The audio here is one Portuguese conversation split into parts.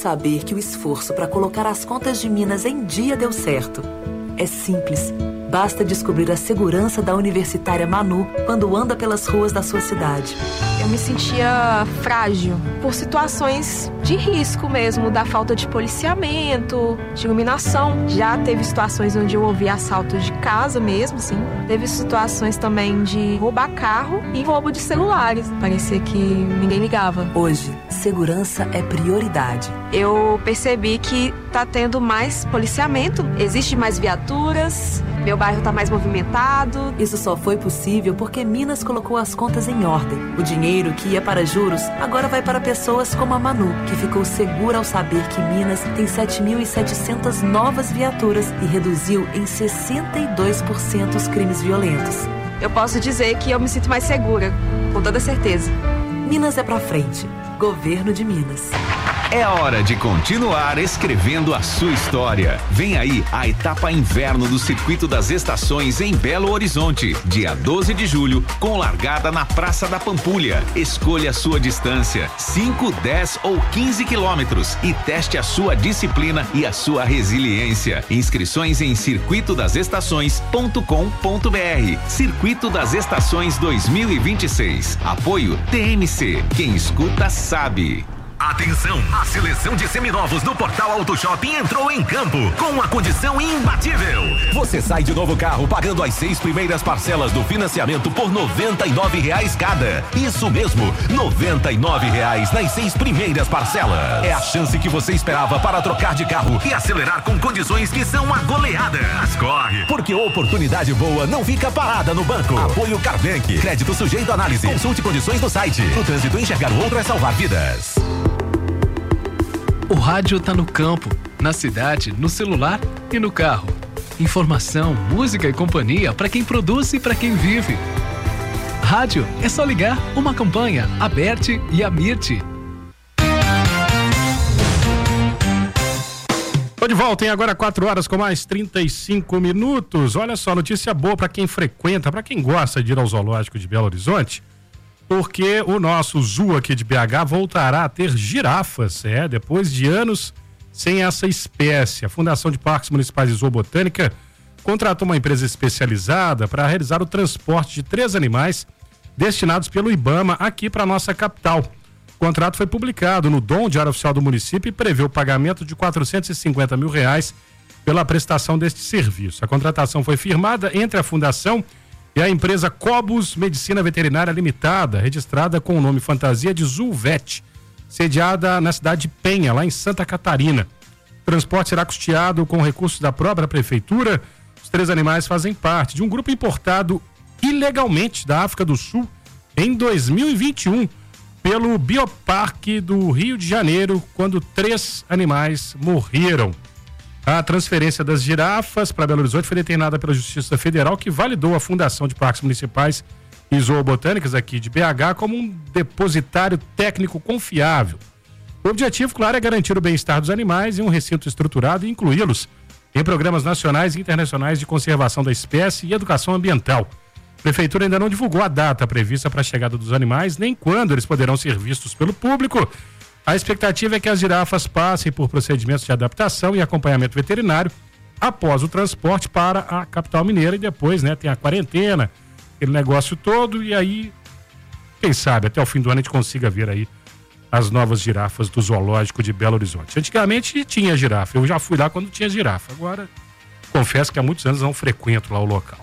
Saber que o esforço para colocar as contas de Minas em dia deu certo. É simples. Basta descobrir a segurança da universitária Manu quando anda pelas ruas da sua cidade. Eu me sentia frágil por situações de risco mesmo, da falta de policiamento, de iluminação. Já teve situações onde eu ouvi assalto de casa mesmo, sim. Teve situações também de roubar carro e roubo de celulares. Parecia que ninguém ligava. Hoje, segurança é prioridade. Eu percebi que tá tendo mais policiamento, existe mais viaturas, meu bairro tá mais movimentado. Isso só foi possível porque Minas colocou as contas em ordem. O dinheiro que ia para juros agora vai para pessoas como a Manu, que ficou segura ao saber que Minas tem 7.700 novas viaturas e reduziu em 62% os crimes violentos. Eu posso dizer que eu me sinto mais segura, com toda certeza. Minas é pra frente. Governo de Minas. É hora de continuar escrevendo a sua história. Vem aí a etapa inverno do Circuito das Estações em Belo Horizonte, dia 12 de julho, com largada na Praça da Pampulha. Escolha a sua distância, 5, 10 ou 15 quilômetros e teste a sua disciplina e a sua resiliência. Inscrições em circuitodasestações.com.br. Circuito das Estações 2026. Apoio TMC. Quem escuta sabe. Atenção! A seleção de seminovos do Portal Auto Shopping entrou em campo com uma condição imbatível. Você sai de novo carro pagando as 6 primeiras parcelas do financiamento por R$ 99,00 cada. Isso mesmo, R$ 99,00 nas 6 primeiras parcelas. É a chance que você esperava para trocar de carro e acelerar com condições que são a goleada. Mas corre, porque oportunidade boa não fica parada no banco. Apoio Carbank. Crédito sujeito à análise. Consulte condições no site. No trânsito, enxergar o outro é salvar vidas. O rádio tá no campo, na cidade, no celular e no carro. Informação, música e companhia para quem produz e para quem vive. Rádio é só ligar uma campanha, Aberte e Amirte. Tô de volta, hein? Agora 4 horas com mais 35 minutos. Olha só, notícia boa para quem frequenta, para quem gosta de ir ao zoológico de Belo Horizonte. Porque o nosso zoo aqui de BH voltará a ter girafas, depois de anos sem essa espécie. A Fundação de Parques Municipais de Zoobotânica contratou uma empresa especializada para realizar o transporte de 3 animais destinados pelo IBAMA aqui para a nossa capital. O contrato foi publicado no DOM, Diário Oficial do Município, e prevê o pagamento de R$ 450 mil pela prestação deste serviço. A contratação foi firmada entre a Fundação e a empresa Cobus Medicina Veterinária Limitada, registrada com o nome fantasia de Zulvet, sediada na cidade de Penha, lá em Santa Catarina. O transporte será custeado com recursos da própria prefeitura. Os 3 animais fazem parte de um grupo importado ilegalmente da África do Sul em 2021 pelo Bioparque do Rio de Janeiro, quando 3 animais morreram. A transferência das girafas para Belo Horizonte foi determinada pela Justiça Federal, que validou a Fundação de Parques Municipais e Zoobotânicas aqui de BH como um depositário técnico confiável. O objetivo, claro, é garantir o bem-estar dos animais em um recinto estruturado e incluí-los em programas nacionais e internacionais de conservação da espécie e educação ambiental. A Prefeitura ainda não divulgou a data prevista para a chegada dos animais, nem quando eles poderão ser vistos pelo público. A expectativa é que as girafas passem por procedimentos de adaptação e acompanhamento veterinário após o transporte para a capital mineira e depois, tem a quarentena, aquele negócio todo, e aí, quem sabe, até o fim do ano a gente consiga ver aí as novas girafas do zoológico de Belo Horizonte. Antigamente tinha girafa, eu já fui lá quando tinha girafa, agora confesso que há muitos anos não frequento lá o local.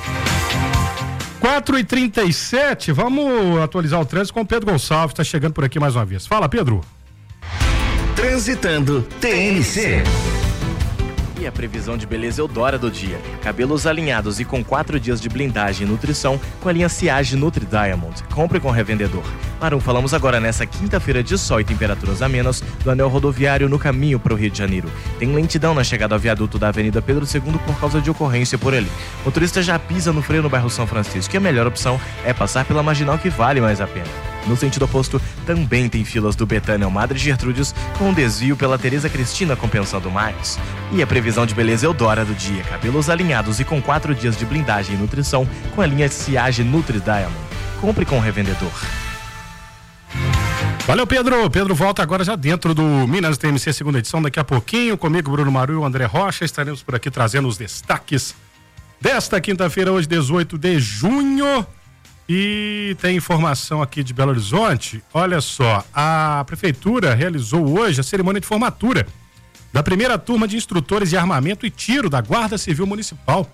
4h37, vamos atualizar o trânsito com o Pedro Gonçalves, está chegando por aqui mais uma vez. Fala, Pedro. Transitando TMC. E a previsão de beleza Eudora do dia. Cabelos alinhados e com 4 dias de blindagem e nutrição com a linha Siage Nutri Diamond. Compre com revendedor. Marum, falamos agora nessa quinta-feira de sol e temperaturas amenas do anel rodoviário no caminho para o Rio de Janeiro. Tem lentidão na chegada ao viaduto da Avenida Pedro II por causa de ocorrência por ali. O motorista já pisa no freio no bairro São Francisco e a melhor opção é passar pela Marginal, que vale mais a pena. No sentido oposto, também tem filas do Betânia ao Madre Gertrudes, com um desvio pela Tereza Cristina compensando mais. E a previsão de beleza Eudora do dia. Cabelos alinhados e com 4 dias de blindagem e nutrição com a linha Siage Nutri Diamond. Compre com o revendedor. Valeu, Pedro. Pedro volta agora já dentro do Minas TMC segunda edição daqui a pouquinho. Comigo, Bruno Maru e o André Rocha. Estaremos por aqui trazendo os destaques desta quinta-feira, hoje 18 de junho. E tem informação aqui de Belo Horizonte. Olha só, a prefeitura realizou hoje a cerimônia de formatura da primeira turma de instrutores de armamento e tiro da Guarda Civil Municipal.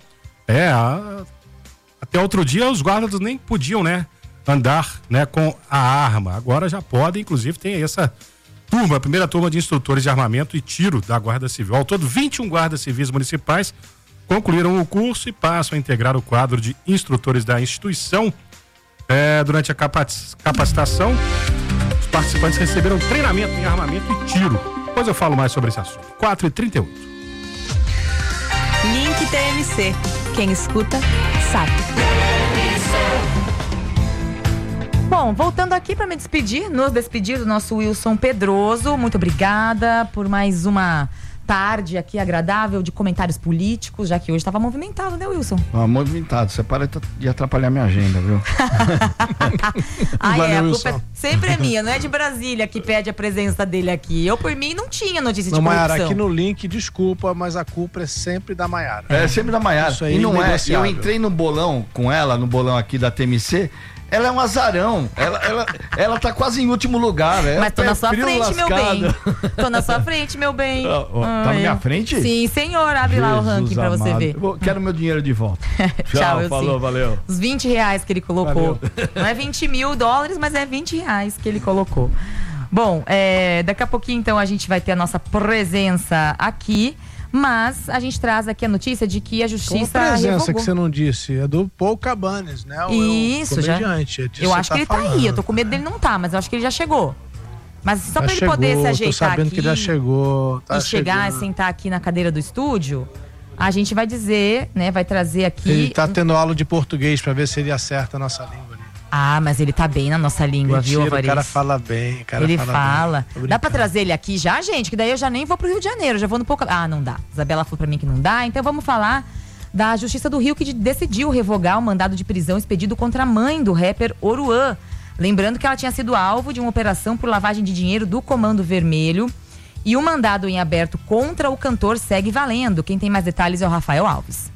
Até outro dia os guardas nem podiam, andar, com a arma. Agora já podem, inclusive tem essa turma, a primeira turma de instrutores de armamento e tiro da Guarda Civil. Ao todo, 21 guardas civis municipais concluíram o curso e passam a integrar o quadro de instrutores da instituição. Durante a capacitação, os participantes receberam treinamento em armamento e tiro. Depois eu falo mais sobre esse assunto. 4h38. Link TMC. Quem escuta, sabe. Bom, voltando aqui para nos despedir do nosso Wilson Pedroso. Muito obrigada por mais uma tarde aqui agradável de comentários políticos, já que hoje estava movimentado, né, Wilson? Movimentado. Você para de atrapalhar minha agenda, viu? A culpa sempre é minha, não é de Brasília que pede a presença dele aqui. Eu, por mim, não tinha notícia de corrupção. Maiara, aqui no link, desculpa, mas a culpa é sempre da Maiara. É sempre da Maiara. Isso aí, e não eu entrei no bolão com ela, no bolão aqui da TMC. Ela é um azarão. Ela tá quase em último lugar. Mas tô na sua frente, meu bem. Tô na sua frente, meu bem. Tá na minha frente? Sim, senhor. Abre lá o ranking pra você ver. Quero meu dinheiro de volta. Tchau, falou, valeu. Os R$20 que ele colocou. Valeu. Não é 20 mil dólares, mas é R$20 que ele colocou. Bom, daqui a pouquinho, então, a gente vai ter a nossa presença aqui. Mas a gente traz aqui a notícia de que a justiça presença revogou. Que você não disse, é do Paul Cabanes, né? Isso, já. Eu acho que ele tá aí, eu tô com medo dele não tá, mas eu acho que ele já chegou. Mas só pra ele poder se ajeitar tô sabendo aqui que já chegou, e chegar e sentar aqui na cadeira do estúdio, a gente vai dizer, vai trazer aqui... Ele tá tendo aula de português pra ver se ele acerta a nossa língua. Ah, mas ele tá bem na nossa língua, mentira, viu, Avaris? O cara fala bem, Ele fala. Dá pra trazer ele aqui já, gente? Que daí eu já nem vou pro Rio de Janeiro, já vou no pouco. Ah, não dá. Isabela falou pra mim que não dá, então vamos falar da Justiça do Rio, que decidiu revogar o mandado de prisão expedido contra a mãe do rapper Oruan. Lembrando que ela tinha sido alvo de uma operação por lavagem de dinheiro do Comando Vermelho. E o mandado em aberto contra o cantor segue valendo. Quem tem mais detalhes é o Rafael Alves.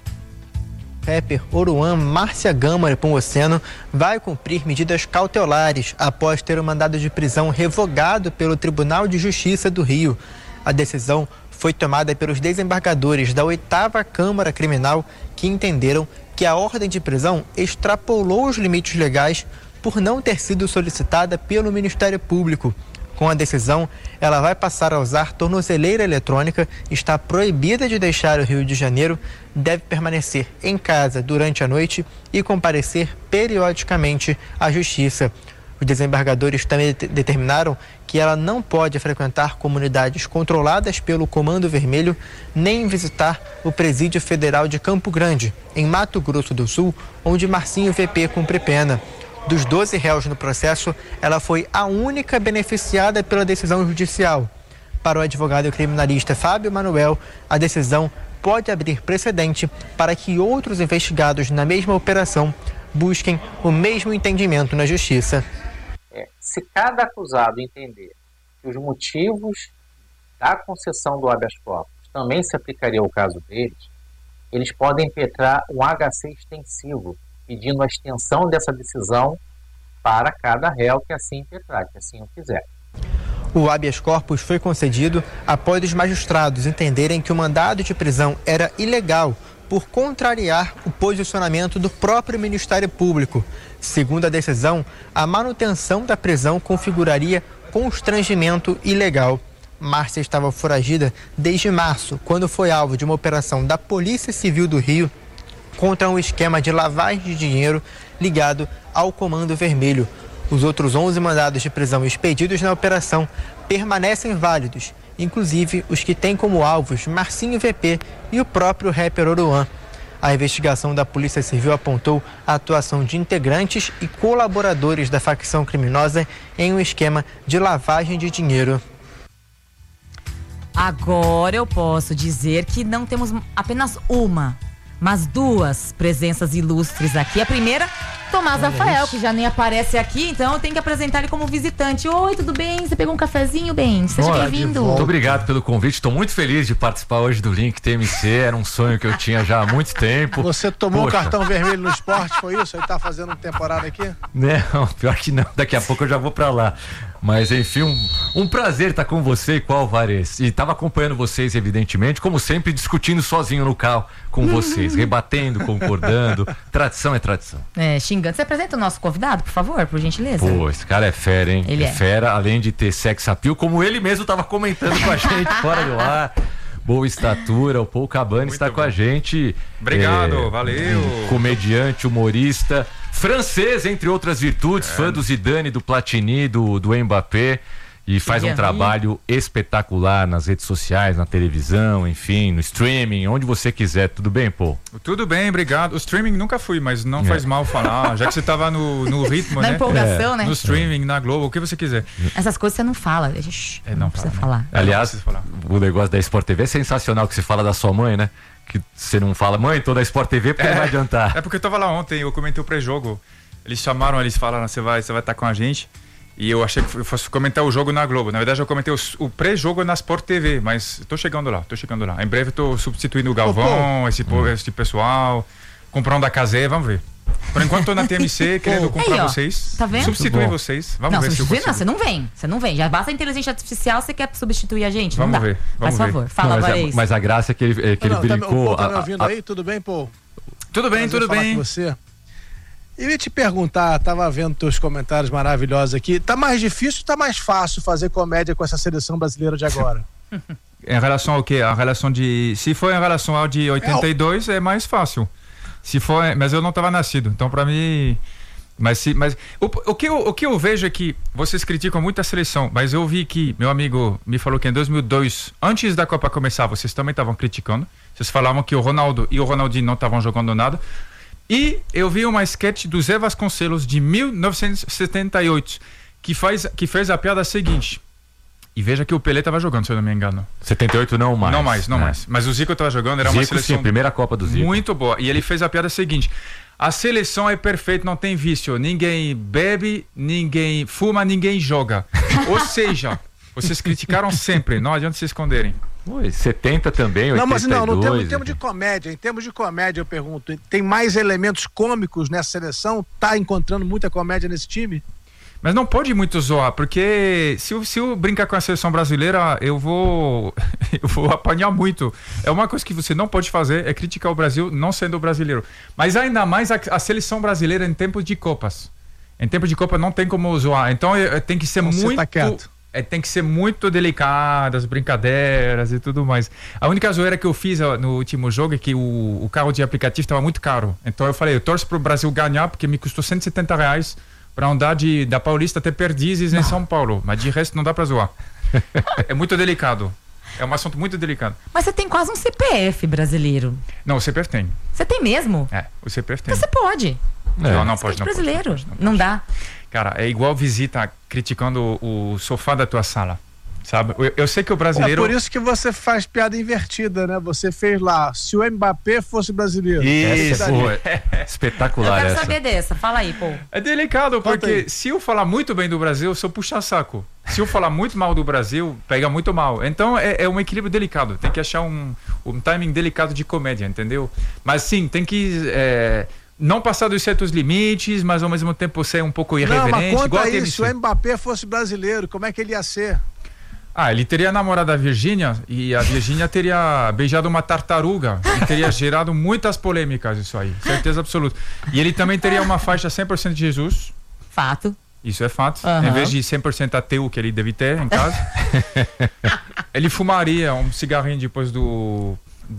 Rapper Oruan Márcia Gama Nepomuceno vai cumprir medidas cautelares após ter o mandado de prisão revogado pelo Tribunal de Justiça do Rio. A decisão foi tomada pelos desembargadores da 8ª Câmara Criminal, que entenderam que a ordem de prisão extrapolou os limites legais por não ter sido solicitada pelo Ministério Público. Com a decisão, ela vai passar a usar tornozeleira eletrônica, está proibida de deixar o Rio de Janeiro, deve permanecer em casa durante a noite e comparecer periodicamente à Justiça. Os desembargadores também determinaram que ela não pode frequentar comunidades controladas pelo Comando Vermelho, nem visitar o Presídio Federal de Campo Grande, em Mato Grosso do Sul, onde Marcinho VP cumpre pena. Dos 12 réus no processo, ela foi a única beneficiada pela decisão judicial. Para o advogado criminalista Fábio Manuel, a decisão pode abrir precedente para que outros investigados na mesma operação busquem o mesmo entendimento na justiça. Se cada acusado entender que os motivos da concessão do habeas corpus também se aplicaria ao caso deles, eles podem impetrar um HC extensivo, pedindo a extensão dessa decisão para cada réu que assim impetrar, que assim o quiser. O habeas corpus foi concedido após os magistrados entenderem que o mandado de prisão era ilegal por contrariar o posicionamento do próprio Ministério Público. Segundo a decisão, a manutenção da prisão configuraria constrangimento ilegal. Márcia estava foragida desde março, quando foi alvo de uma operação da Polícia Civil do Rio contra um esquema de lavagem de dinheiro ligado ao Comando Vermelho. Os outros 11 mandados de prisão expedidos na operação permanecem válidos, inclusive os que têm como alvos Marcinho VP e o próprio rapper Oruan. A investigação da Polícia Civil apontou a atuação de integrantes e colaboradores da facção criminosa em um esquema de lavagem de dinheiro. Agora eu posso dizer que não temos apenas uma, mas duas presenças ilustres aqui. A primeira, Tomás Rafael, que já nem aparece aqui, então eu tenho que apresentar ele como visitante. Oi, tudo bem? Você pegou um cafezinho, bem? Seja bem-vindo. Muito obrigado pelo convite. Estou muito feliz de participar hoje do Link TMC. Era um sonho que eu tinha já há muito tempo. Você tomou um cartão vermelho no esporte, foi isso? Aí tá fazendo temporada aqui? Não, pior que não. Daqui a pouco eu já vou pra lá. Mas enfim, um prazer estar com você e com o Alvarez. E tava acompanhando vocês, evidentemente, como sempre, discutindo sozinho no carro com vocês, rebatendo, concordando. Tradição é tradição. Xingando. Você apresenta o nosso convidado, por favor, por gentileza? Pô, esse cara é fera, hein? Ele é fera, além de ter sex appeal, como ele mesmo tava comentando com a gente fora do ar. Boa estatura, o Paul Cabane está com a gente. Obrigado, valeu. Comediante, humorista, francês, entre outras virtudes, fã do Zidane, do Platini, do Mbappé. E faz um trabalho espetacular nas redes sociais, na televisão, enfim, no streaming, onde você quiser. Tudo bem, Paul? Tudo bem, obrigado. O streaming nunca fui, mas não faz mal falar, já que você estava no ritmo, na empolgação, né? No streaming, na Globo, o que você quiser. Essas coisas você não fala, não precisa falar. Aliás, o negócio da Sport TV é sensacional, que você fala da sua mãe, né? Que você não fala, mãe, tô da Sport TV, porque não vai adiantar. É porque eu tava lá ontem, eu comentei o pré-jogo. Eles chamaram, eles falaram, você vai estar com a gente. E eu achei que eu fosse comentar o jogo na Globo. Na verdade, eu comentei o pré-jogo na Sport TV, mas tô chegando lá. Em breve tô substituindo o Galvão, esse pessoal, comprando a Casé, vamos ver. Por enquanto tô na TMC, querendo comprar vocês. Tá vendo? Substituir vocês. Vamos ver se eu consigo. Não, você não vem. Já basta a inteligência artificial, você quer substituir a gente? Vamos ver. Faz favor, fala, Alvarez. Mas a graça é que ele brincou. Tá me ouvindo aí? Tudo bem, Paul? Tudo bem. Com você. Eu ia te perguntar, tava vendo teus comentários maravilhosos aqui, tá mais difícil ou tá mais fácil fazer comédia com essa seleção brasileira de agora? Em relação ao quê? A relação de... Se for em relação ao de 82, é mais fácil. Se for... Mas eu não estava nascido, então para mim... Mas o que eu vejo é que vocês criticam muito a seleção, mas eu vi que meu amigo me falou que em 2002, antes da Copa começar, vocês também estavam criticando. Vocês falavam que o Ronaldo e o Ronaldinho não estavam jogando nada. E eu vi uma sketch do Zé Vasconcelos de 1978 que fez a piada seguinte. E veja que o Pelé estava jogando, se eu não me engano. 78 não mais. Não mais. Mas o Zico estava jogando, era uma seleção... Sim, primeira Copa do Zico. Muito boa. E ele fez a piada seguinte. A seleção é perfeita, não tem vício. Ninguém bebe, ninguém fuma, ninguém joga. Ou seja, vocês criticaram sempre, não adianta se esconderem. 70 também, 82. Não, mas em termos de comédia, eu pergunto, tem mais elementos cômicos nessa seleção? Tá encontrando muita comédia nesse time? Mas não pode muito zoar, porque se eu brincar com a seleção brasileira, eu vou apanhar muito. É uma coisa que você não pode fazer, é criticar o Brasil não sendo brasileiro. Mas ainda mais a seleção brasileira em tempos de Copas. Em tempo de Copa não tem como zoar, então tem que ser tem que ser muito delicado, as brincadeiras e tudo mais. A única zoeira que eu fiz no último jogo é que o carro de aplicativo estava muito caro. Então eu falei, eu torço pro Brasil ganhar, porque me custou R$170 para andar da Paulista até Perdizes em São Paulo. Mas de resto não dá para zoar. É muito delicado. É um assunto muito delicado. Mas você tem quase um CPF brasileiro. Não, o CPF tem. Você tem mesmo? O CPF tem. Então você pode. Não pode. Brasileiro. Pode. Não dá. Cara, é igual visita criticando o sofá da tua sala, sabe? Eu sei que o brasileiro... É por isso que você faz piada invertida, né? Você fez lá, se o Mbappé fosse brasileiro. Isso, espetacular. Eu quero saber dessa, fala aí, pô. É delicado, porque se eu falar muito bem do Brasil, eu sou puxa-saco. Se eu falar muito mal do Brasil, pega muito mal. Então é um equilíbrio delicado, tem que achar um timing delicado de comédia, entendeu? Mas sim, tem que... não passar dos certos limites, mas ao mesmo tempo ser um pouco irreverente. Não, mas conta igual aí, se o Mbappé fosse brasileiro, como é que ele ia ser? Ele teria namorado a Virgínia e a Virgínia teria beijado uma tartaruga e teria gerado muitas polêmicas isso aí, certeza absoluta. E ele também teria uma faixa 100% de Jesus. Fato. Isso é fato. Em vez de 100% ateu que ele deve ter em casa. Ele fumaria um cigarrinho depois do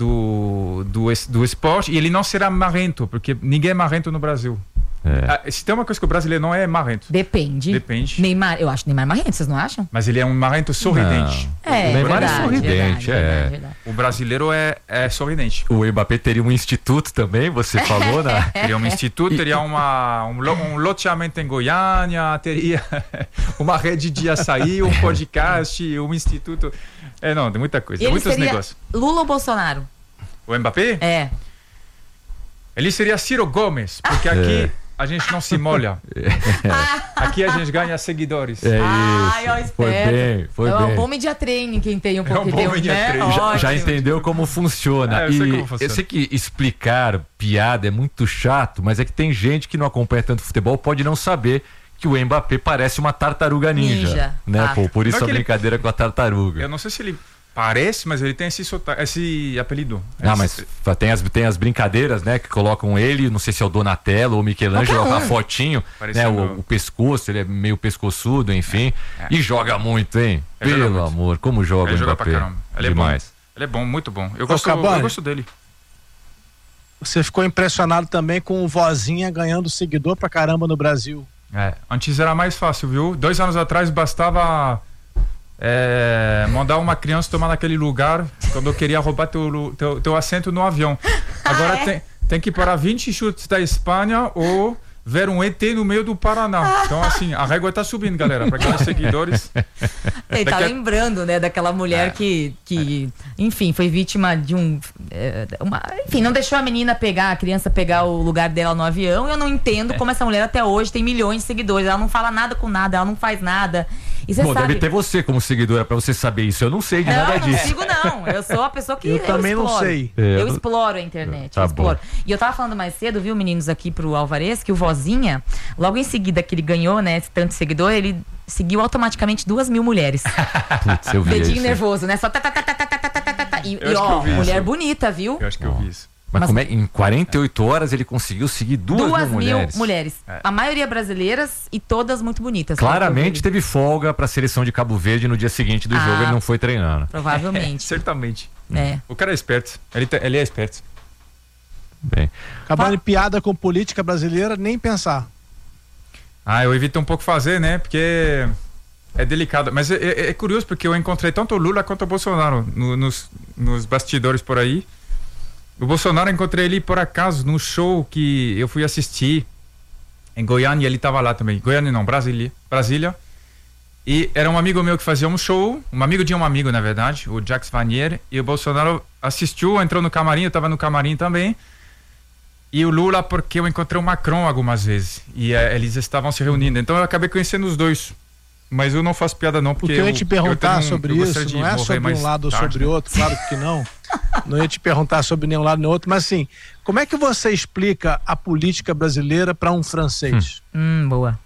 esporte, e ele não será marrento, porque ninguém é marrento no Brasil. Se tem uma coisa que o brasileiro não é marrento. Depende. Neymar, eu acho Neymar marrento, vocês não acham? Mas ele é um marrento sorridente. O Neymar é sorridente, verdade. O brasileiro é sorridente. O Mbappé teria um instituto também, você falou, né? Teria um instituto, teria um loteamento em Goiânia, teria uma rede de açaí, um podcast, um instituto. Não, tem muita coisa, muitos negócios. Lula ou Bolsonaro? O Mbappé? É. Ele seria Ciro Gomes, porque aqui a gente não se molha. Aqui a gente ganha seguidores. É isso. Ai, ó, Foi bem, foi bem. É um bom media training quem tem um pouco bom media training. Já entendeu como funciona. Eu sei como funciona. Eu sei que explicar piada é muito chato, mas é que tem gente que não acompanha tanto futebol, pode não saber que o Mbappé parece uma tartaruga ninja. Né? Tá. Por isso Não a é que brincadeira com a tartaruga. Eu não sei se ele parece, mas ele tem esse apelido. Mas tem as brincadeiras, né? Que colocam ele, não sei se é o Donatello ou o Michelangelo, a fotinho, né? O pescoço, ele é meio pescoçudo, enfim. E joga muito, hein? Pelo amor, como joga o Mbappé. Pra caramba. Ele é demais. bom. Ele é bom, muito bom. Eu Cabani, gosto dele. Você ficou impressionado também com o Vozinha ganhando seguidor pra caramba no Brasil. Antes era mais fácil, viu? 2 anos atrás bastava mandar uma criança tomar naquele lugar quando eu queria roubar teu assento no avião. Agora tem que parar 20 chutes da Espanha ou ver um ET no meio do Paraná. Então, assim, a régua tá subindo, galera, para aqueles seguidores. Ele tá lembrando, né, daquela mulher que enfim, foi vítima de enfim, não deixou a criança pegar o lugar dela no avião. Eu não entendo como essa mulher até hoje tem milhões de seguidores. Ela não fala nada com nada, ela não faz nada. E você sabe... deve ter você como seguidora pra você saber isso. Eu não sei de nada disso. Não sigo, não. Eu sou a pessoa que eu também exploro. Não sei. Eu exploro a internet. Tá bom. E eu tava falando mais cedo, viu, meninos, aqui pro Alvarez, que o Vozinha, logo em seguida que ele ganhou, né, tanto seguidor, ele seguiu automaticamente 2.000 mulheres. Putz, eu vi Dedinho isso. nervoso, né? Só E ó, mulher bonita, viu? Eu acho que eu vi isso. Mas como em 48 horas ele conseguiu seguir 2.000 mulheres. A maioria brasileiras e todas muito bonitas. Claramente teve folga para a seleção de Cabo Verde no dia seguinte do jogo, ele não foi treinando. Provavelmente. Certamente. É. O cara é esperto. Ele é esperto. Bem. Acabando de piada com política brasileira, nem pensar. Eu evito um pouco fazer, né? Porque é delicado. Mas é curioso porque eu encontrei tanto o Lula quanto o Bolsonaro nos bastidores por aí. O Bolsonaro, encontrei ele por acaso num show que eu fui assistir em Goiânia, ele estava lá também. Goiânia não, Brasília. E era um amigo meu que fazia um show, um amigo de um amigo, na verdade, o Jacques Vanier, e o Bolsonaro assistiu, entrou no camarim, eu estava no camarim também. E o Lula, porque eu encontrei o Macron algumas vezes, e eles estavam se reunindo. Então eu acabei conhecendo os dois. Mas eu não faço piada não, porque eu ia te perguntar sobre isso, não é sobre um lado ou tarde, sobre outro, claro que não. Não ia te perguntar sobre nenhum lado nem outro, mas assim, como é que você explica a política brasileira para um francês? Boa.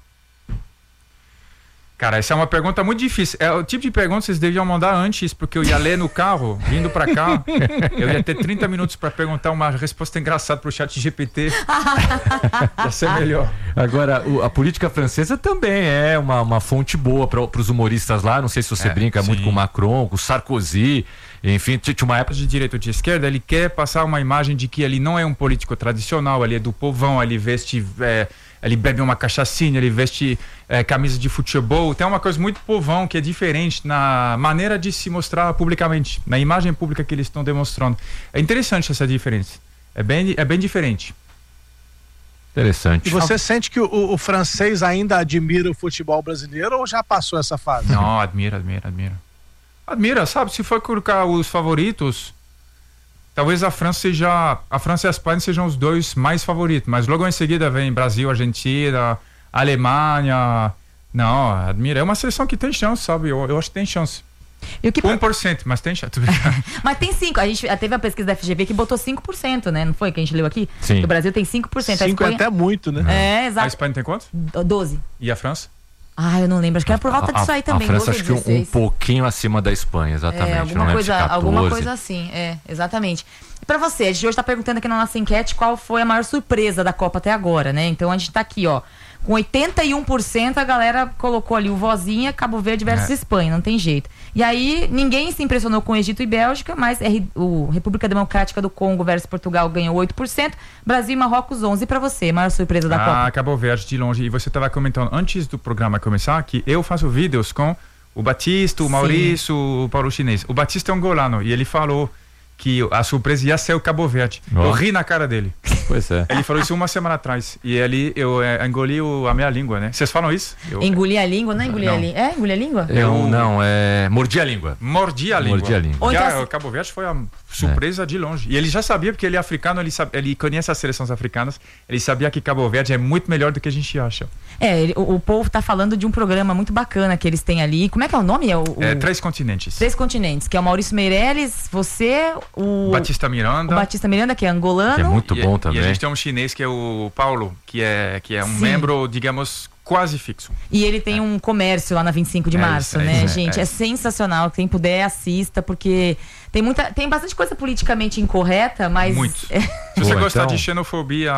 Cara, essa é uma pergunta muito difícil. É o tipo de pergunta que vocês deviam mandar antes, porque eu ia ler no carro, vindo pra cá. Eu ia ter 30 minutos pra perguntar uma resposta engraçada pro chat GPT. Ia ser melhor. Agora, a política francesa também é uma fonte boa pros humoristas lá. Não sei se você brinca muito com o Macron, com o Sarkozy. Enfim, tinha uma época de direita ou de esquerda, ele quer passar uma imagem de que ele não é um político tradicional, ele é do povão, ele veste... ele bebe uma cachaçinha, ele veste camisa de futebol. Tem uma coisa muito povão que é diferente na maneira de se mostrar publicamente, na imagem pública que eles estão demonstrando. É interessante essa diferença. É bem diferente. Interessante. E você sente que o francês ainda admira o futebol brasileiro ou já passou essa fase? Não, admira. Admira, sabe? Se for colocar os favoritos, talvez a França e a Espanha sejam os dois mais favoritos, mas logo em seguida vem Brasil, Argentina, Alemanha. Não, admira. É uma seleção que tem chance, sabe? Eu acho que tem chance. 1%, mas tem chance. Mas tem 5%. A gente teve a pesquisa da FGV que botou 5%, né? Não foi que a gente leu aqui? Sim. O Brasil tem 5%. 5% é até muito, né? É, exato. A Espanha tem quanto? 12%. E a França? Eu não lembro. Acho que era por volta disso aí também. A França acho que um pouquinho acima da Espanha, exatamente. Alguma coisa assim, exatamente. E pra você, a gente hoje tá perguntando aqui na nossa enquete qual foi a maior surpresa da Copa até agora, né? Então a gente tá aqui, ó, com 81% a galera colocou ali o Vozinha, Cabo Verde versus Espanha, não tem jeito. E aí, ninguém se impressionou com Egito e Bélgica, mas o República Democrática do Congo versus Portugal ganhou 8%, Brasil e Marrocos 11%. E pra você, maior surpresa da Copa? Cabo Verde de longe. E você estava comentando antes do programa começar que eu faço vídeos com o Batista, o Maurício, o Paulo Chinês. O Batista é um golano e ele falou que a surpresa ia ser o Cabo Verde. Eu ri na cara dele. Pois é. Ele falou isso uma semana atrás. E eu engoli a minha língua, né? Vocês falam isso? Engolir a língua? Não é engolir a língua? É engolir a língua? Mordi a língua. Mordi a língua. Mordi a língua. Então, Cabo Verde foi a surpresa de longe. E ele já sabia, porque ele é africano, ele conhece as seleções africanas, ele sabia que Cabo Verde é muito melhor do que a gente acha. O povo tá falando de um programa muito bacana que eles têm ali. Como é que é o nome? Três Continentes. Três Continentes, que é o Maurício Meirelles, você, o Batista Miranda. O Batista Miranda, que é angolano. Que é muito bom também. E a gente tem um chinês que é o Paulo, que é um membro, digamos, quase fixo. E ele tem um comércio lá na 25 de março, né, gente? É sensacional. Quem puder, assista, porque tem bastante coisa politicamente incorreta, mas... Muito. Se você gostar de xenofobia,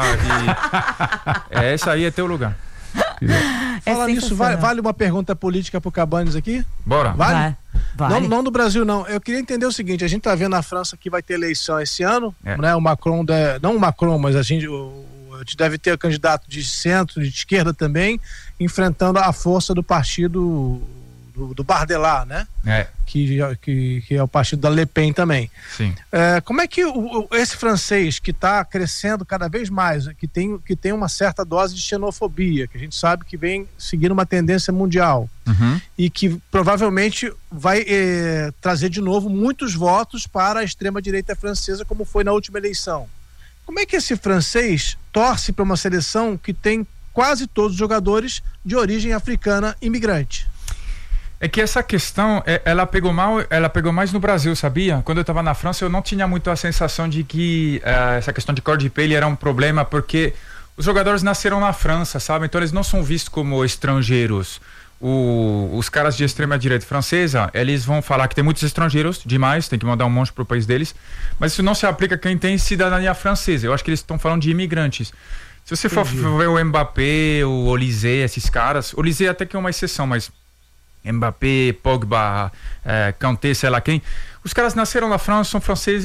esse aí é teu lugar. Falar nisso, vale uma pergunta política pro Cabanes aqui? Bora. Vale? Vale. Não do Brasil, não. Eu queria entender o seguinte, a gente tá vendo na França que vai ter eleição esse ano, né? O Macron, não o Macron, mas a gente deve ter candidato de centro, de esquerda também, enfrentando a força do partido do Bardella, né? Que é o partido da Le Pen também. Sim. Como é que esse francês que está crescendo cada vez mais, que tem uma certa dose de xenofobia, que a gente sabe que vem seguindo uma tendência mundial, e que provavelmente vai trazer de novo muitos votos para a extrema-direita francesa, como foi na última eleição. Como é que esse francês torce para uma seleção que tem quase todos os jogadores de origem africana imigrante? É que essa questão, ela pegou mais no Brasil, sabia? Quando eu estava na França, eu não tinha muito a sensação de que essa questão de cor de pele era um problema, porque os jogadores nasceram na França, sabe? Então eles não são vistos como estrangeiros. Os caras de extrema-direita francesa, eles vão falar que tem muitos estrangeiros, demais, tem que mandar um monte pro país deles, mas isso não se aplica a quem tem cidadania francesa. Eu acho que eles estão falando de imigrantes. Se você for ver o Mbappé, o Olysée, esses caras, o Olysée até que é uma exceção, mas Mbappé, Pogba, Kanté, sei lá quem, os caras nasceram na França, são franceses,